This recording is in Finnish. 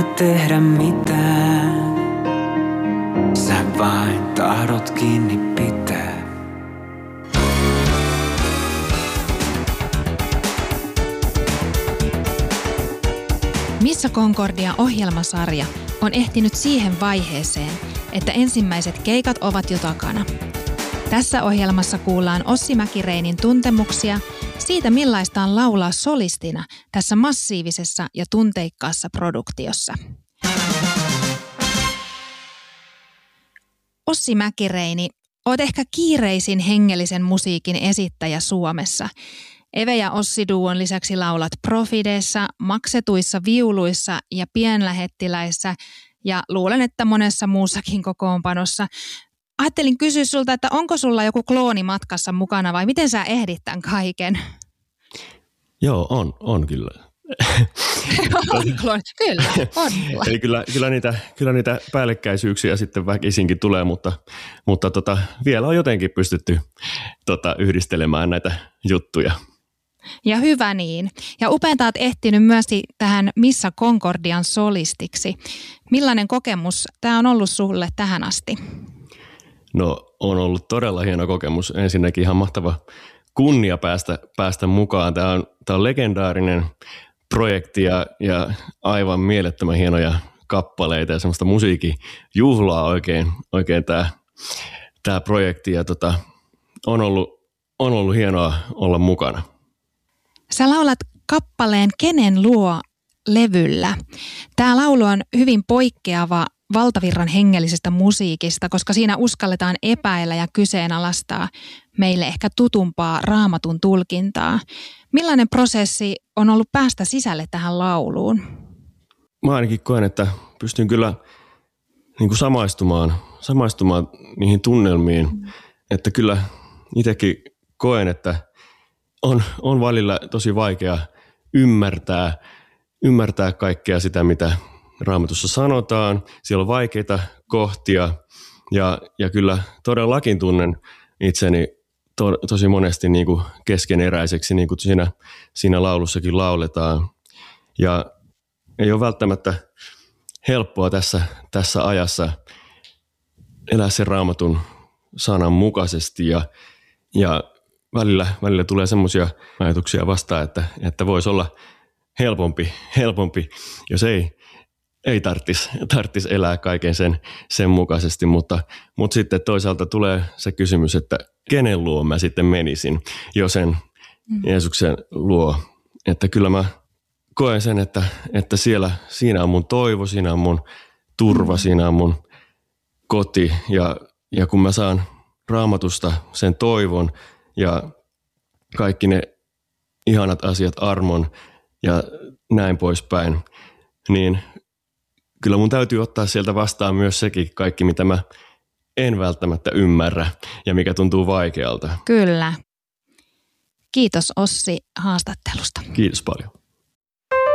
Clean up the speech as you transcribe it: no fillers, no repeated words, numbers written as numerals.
voi tehdä mitään. Sä vain tahdot kiinni pitää. Missä Concordia -ohjelmasarja on ehtinyt siihen vaiheeseen, että ensimmäiset keikat ovat jo takana. Tässä ohjelmassa kuullaan Ossi Mäkireinin tuntemuksia siitä, millaista on laulaa solistina tässä massiivisessa ja tunteikkaassa produktiossa. Ossi Mäkireini, oot ehkä kiireisin hengellisen musiikin esittäjä Suomessa. Eve ja Ossi-duon lisäksi laulat Profideissa, Maksetuissa viuluissa ja Pienlähettiläissä ja luulen, että monessa muussakin kokoonpanossa. Ajattelin kysyä sulta, että onko sulla joku klooni matkassa mukana vai miten sä ehdit tämän kaiken? Joo, on kyllä. Kyllä, on. Eli kyllä niitä päällekkäisyyksiä sitten väkisinkin tulee, mutta vielä on jotenkin pystytty yhdistelemään näitä juttuja. Ja hyvä niin. Ja upeata olet ehtinyt myös tähän Missä Concordian solistiksi. Millainen kokemus tämä on ollut sulle tähän asti? No on ollut todella hieno kokemus. Ensinnäkin ihan mahtava kunnia päästä mukaan. Tämä on legendaarinen projekti ja aivan mielettömän hienoja kappaleita ja semmoista musiikin juhlaa oikein tämä projekti. Ja on ollut hienoa olla mukana. Sä laulat kappaleen Kenen luo -levyllä. Tämä laulu on hyvin poikkeava valtavirran hengellisestä musiikista, koska siinä uskalletaan epäillä ja kyseenalaistaa meille ehkä tutumpaa Raamatun tulkintaa. Millainen prosessi on ollut päästä sisälle tähän lauluun? Mä ainakin koen, että pystyn kyllä niin kuin samaistumaan niihin tunnelmiin, että kyllä itsekin koen, että on välillä tosi vaikea ymmärtää kaikkea sitä, mitä Raamatussa sanotaan. Siellä on vaikeita kohtia ja kyllä todellakin tunnen itseni tosi monesti niin kuin keskeneräiseksi, niin kuin siinä laulussakin lauletaan. Ja ei ole välttämättä helppoa tässä ajassa elää sen Raamatun sanan mukaisesti ja välillä tulee semmoisia ajatuksia vastaan, että voisi olla helpompi, jos ei tarttis elää kaiken sen mukaisesti, mutta sitten toisaalta tulee se kysymys, että kenen luo mä sitten menisin jo sen Jeesuksen luo. Että kyllä mä koen sen, että siinä on mun toivo, siinä on mun turva, siinä on mun koti ja kun mä saan Raamatusta sen toivon ja kaikki ne ihanat asiat, armon ja näin poispäin, niin kyllä mun täytyy ottaa sieltä vastaan myös sekin kaikki, mitä mä en välttämättä ymmärrä ja mikä tuntuu vaikealta. Kyllä. Kiitos Ossi haastattelusta. Kiitos paljon.